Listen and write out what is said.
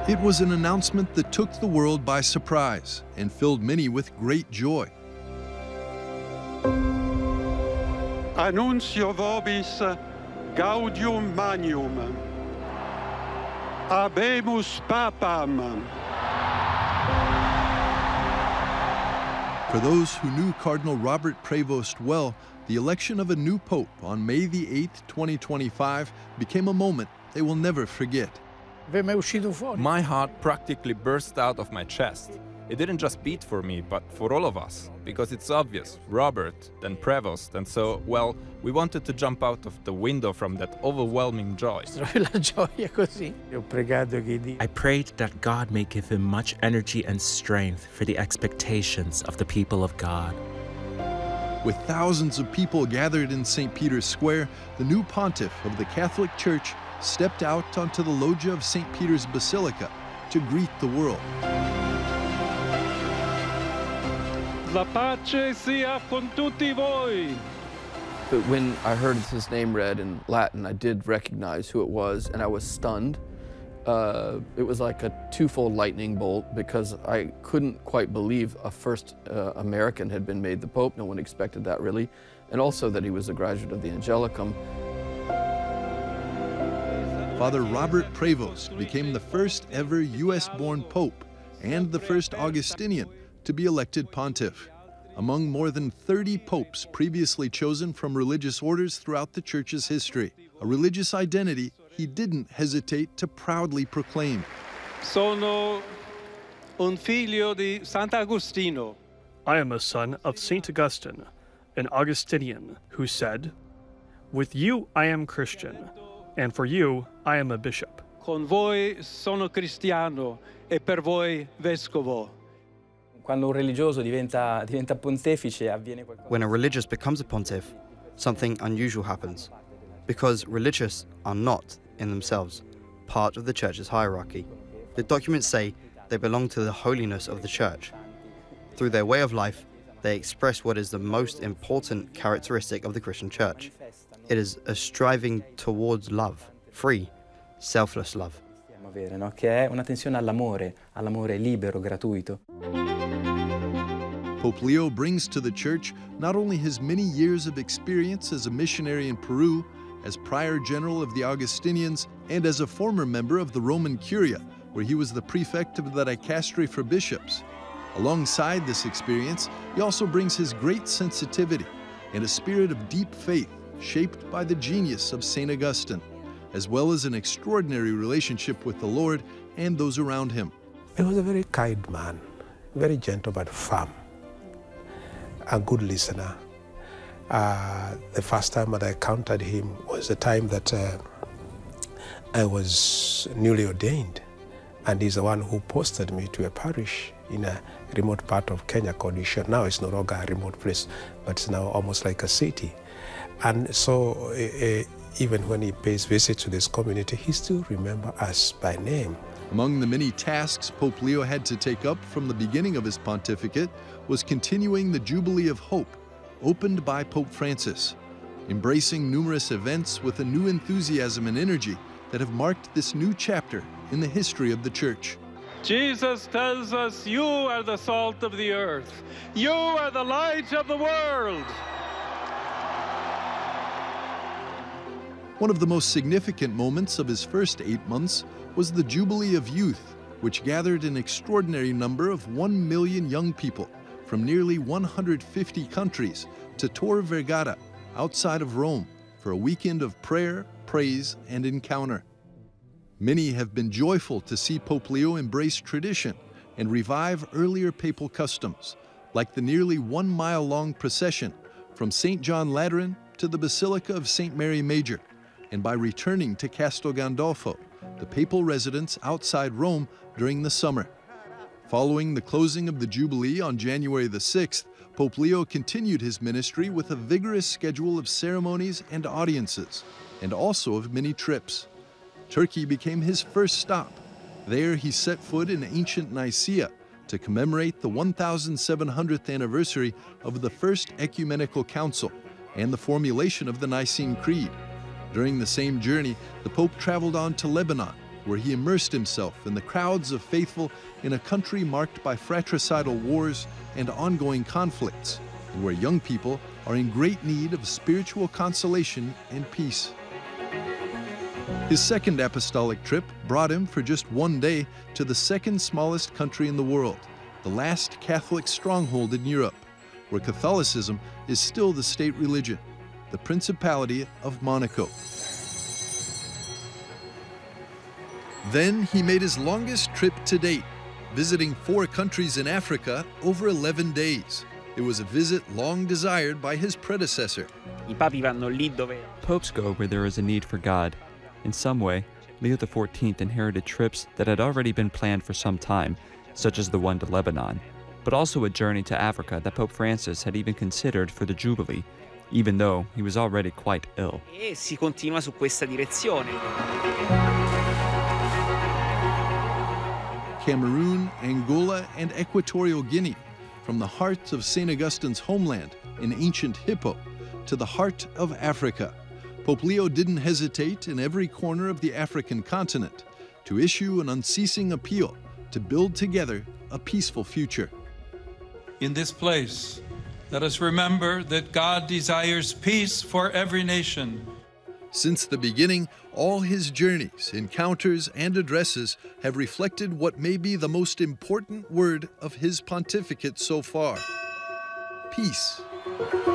It was an announcement that took the world by surprise and filled many with great joy. Annuncio vobis gaudium magnum. Habemus papam. For those who knew Cardinal Robert Prevost well, the election of a new pope on May the 8th, 2025 became a moment they will never forget. My heart practically burst out of my chest. It didn't just beat for me, but for all of us, because it's obvious, Robert, then Prevost, and so, well, we wanted to jump out of the window from that overwhelming joy. I prayed that God may give him much energy and strength for the expectations of the people of God. With thousands of people gathered in St. Peter's Square, the new pontiff of the Catholic Church stepped out onto the loggia of St. Peter's Basilica to greet the world. La pace sia con tutti voi. But when I heard his name read in Latin, I did recognize who it was, and I was stunned. It was like a twofold lightning bolt because I couldn't quite believe a first American had been made the Pope. No one expected that, really. And also that he was a graduate of the Angelicum. Father Robert Prevost became the first ever U.S.-born Pope and the first Augustinian to be elected pontiff. Among more than 30 popes previously chosen from religious orders throughout the Church's history, a religious identity he didn't hesitate to proudly proclaim. Sono un figlio di Sant'Agostino. I am a son of Saint Augustine, an Augustinian, who said, "With you I am Christian, and for you I am a bishop." Con voi sono cristiano e per voi vescovo. Quando un religioso diventa pontefice avviene qualcosa. When a religious becomes a pontiff, something unusual happens, because religious are not, in themselves, part of the Church's hierarchy. The documents say they belong to the holiness of the Church. Through their way of life, they express what is the most important characteristic of the Christian Church. It is a striving towards love, free, selfless love. Che è una tensione all'amore libero, gratuito. Pope Leo brings to the Church not only his many years of experience as a missionary in Peru, as prior general of the Augustinians, and as a former member of the Roman Curia, where he was the prefect of the dicastery for bishops. Alongside this experience, he also brings his great sensitivity and a spirit of deep faith shaped by the genius of St. Augustine, as well as an extraordinary relationship with the Lord and those around him. He was a very kind man, very gentle but firm, a good listener. The first time that I encountered him was the time that I was newly ordained, and he's the one who posted me to a parish in a remote part of Kenya called Isha. Now it's no longer a remote place, but it's now almost like a city. And so even when he pays visit to this community, he still remembers us by name. Among the many tasks Pope Leo had to take up from the beginning of his pontificate was continuing the Jubilee of Hope, opened by Pope Francis, embracing numerous events with a new enthusiasm and energy that have marked this new chapter in the history of the Church. Jesus tells us, you are the salt of the earth. You are the light of the world. One of the most significant moments of his first 8 months was the Jubilee of Youth, which gathered an extraordinary number of 1 million young people from nearly 150 countries to Tor Vergata, outside of Rome, for a weekend of prayer, praise, and encounter. Many have been joyful to see Pope Leo embrace tradition and revive earlier papal customs, like the nearly 1 mile-long procession from St. John Lateran to the Basilica of St. Mary Major, and by returning to Castel Gandolfo, the papal residence outside Rome during the summer. Following the closing of the Jubilee on January the 6th, Pope Leo continued his ministry with a vigorous schedule of ceremonies and audiences, and also of many trips. Turkey became his first stop. There he set foot in ancient Nicaea to commemorate the 1700th anniversary of the First Ecumenical Council and the formulation of the Nicene Creed. During the same journey, the Pope traveled on to Lebanon, where he immersed himself in the crowds of faithful in a country marked by fratricidal wars and ongoing conflicts, and where young people are in great need of spiritual consolation and peace. His second apostolic trip brought him for just one day to the second smallest country in the world, the last Catholic stronghold in Europe, where Catholicism is still the state religion, the Principality of Monaco. Then he made his longest trip to date, visiting 4 countries in Africa over 11 days. It was a visit long desired by his predecessor. Popes go where there is a need for God. In some way, Leo XIV inherited trips that had already been planned for some time, such as the one to Lebanon, but also a journey to Africa that Pope Francis had even considered for the Jubilee, even though he was already quite ill. Si continua su questa direzione. Cameroon, Angola, and Equatorial Guinea, from the heart of St. Augustine's homeland in ancient Hippo to the heart of Africa, Pope Leo didn't hesitate in every corner of the African continent to issue an unceasing appeal to build together a peaceful future. In this place, let us remember that God desires peace for every nation. Since the beginning, all his journeys, encounters, and addresses have reflected what may be the most important word of his pontificate so far: peace.